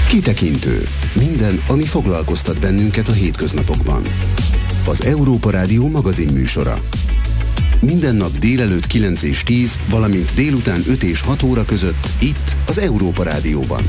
Kitekintő. Minden, ami foglalkoztat bennünket a hétköznapokban. Az Európa Rádió magazinműsora. Minden nap délelőtt 9 és 10, valamint délután 5 és 6 óra között itt az Európa Rádióban.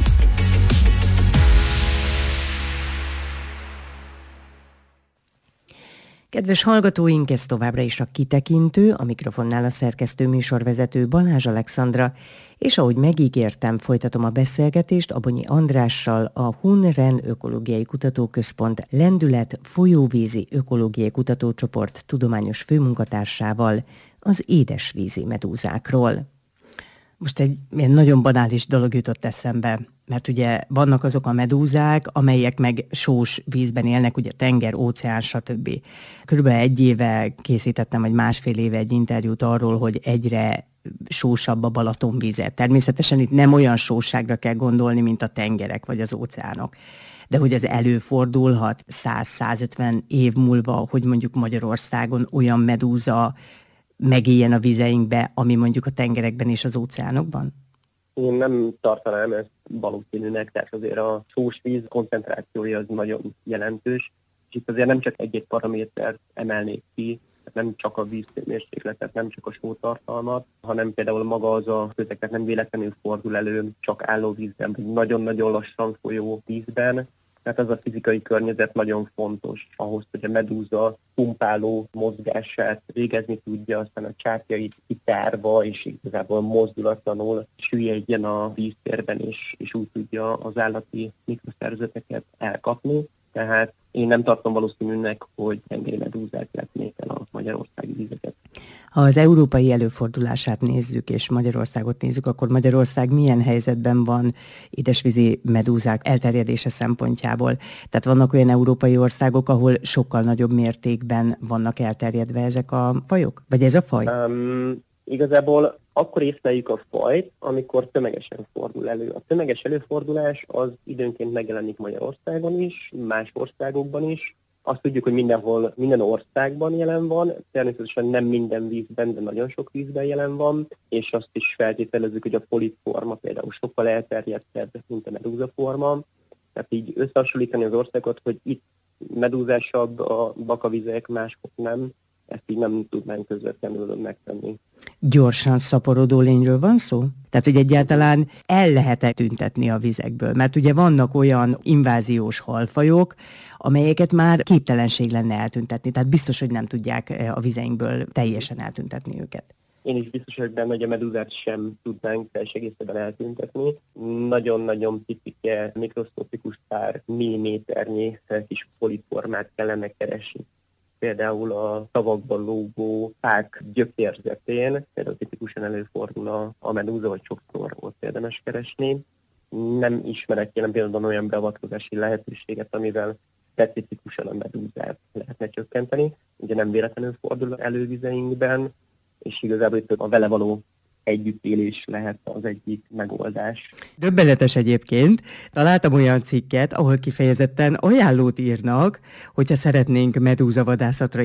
Kedves hallgatóink, ez továbbra is a Kitekintő, a mikrofonnál a szerkesztő műsorvezető Balázs Alexandra, és ahogy megígértem, folytatom a beszélgetést Abonyi Andrással, a Hun-Ren Ökológiai Kutatóközpont Lendület folyóvízi ökológiai kutatócsoport tudományos főmunkatársával az édesvízi medúzákról. Most egy ilyen nagyon banális dolog jutott eszembe, mert ugye vannak azok a medúzák, amelyek meg sós vízben élnek, ugye tenger, óceán, stb. Körülbelül 1 éve készítettem, vagy másfél éve egy interjút arról, hogy egyre sósabb a Balatonvíze. Természetesen itt nem olyan sóságra kell gondolni, mint a tengerek vagy az óceánok. De hogy ez előfordulhat 100-150 év múlva, hogy mondjuk Magyarországon olyan medúza megéljen a vizeinkbe, ami mondjuk a tengerekben és az óceánokban? Én nem tartanám ezt valószínűnek, tehát azért a sós víz koncentrációja az nagyon jelentős, és itt azért nem csak egy-egy paramétert emelnék ki, nem csak a vízhőmérsékletet, nem csak a sótartalmat, hanem például maga az a közeg, nem véletlenül fordul elő csak állóvízben, vagy nagyon-nagyon lassan folyó vízben. Tehát az a fizikai környezet nagyon fontos ahhoz, hogy a medúza pumpáló mozgását végezni tudja, aztán a csápjait kitárva és igazából mozdulatlanul süllyedjen a víztérben, és úgy tudja az állati mikroszervezeteket elkapni. Tehát én nem tartom valószínűnek, hogy tengeri medúzák letnék el a magyarországi vizeket. Ha az európai előfordulását nézzük, és Magyarországot nézzük, akkor Magyarország milyen helyzetben van édesvízi medúzák elterjedése szempontjából? Tehát vannak olyan európai országok, ahol sokkal nagyobb mértékben vannak elterjedve ezek a fajok? Vagy ez a faj? Igazából akkor észleljük a fajt, amikor tömegesen fordul elő. A tömeges előfordulás az időnként megjelenik Magyarországon is, más országokban is. Azt tudjuk, hogy mindenhol, minden országban jelen van, természetesen nem minden vízben, de nagyon sok vízben jelen van, és azt is feltételezzük, hogy a polipforma például sokkal elterjedtebb, mint a medúzaforma. Tehát így összehasonlítani az országokat, hogy itt medúzásabb a bakavizek, máshol nem, ezt így nem tudnánk közvetlenül megtenni. Gyorsan szaporodó lényről van szó? Tehát, hogy egyáltalán el lehet-e tüntetni a vizekből? Mert ugye vannak olyan inváziós halfajok, amelyeket már képtelenség lenne eltüntetni. Tehát biztos, hogy nem tudják a vizeinkből teljesen eltüntetni őket. Én is biztos vagyok benne, hogy a medúzát sem tudnánk teljes egészében eltüntetni. Nagyon-nagyon picike, mikroszkopikus pár milliméternyi kis poliformát kellene keresni. Például a tavakban lógó fák gyökérzetén, például tipikusan előfordul a medúza, vagy sokszor ott érdemes keresni. Nem ismerek jelen pillanatban olyan beavatkozási lehetőséget, amivel specifikusan a medúzát lehetne csökkenteni. Ugye nem véletlenül fordul elővizeinkben, és igazából itt a vele való együttélés lehet az egyik megoldás. Döbbenetes egyébként. Találtam olyan cikket, ahol kifejezetten ajánlót írnak, hogyha szeretnénk medúzavadászatra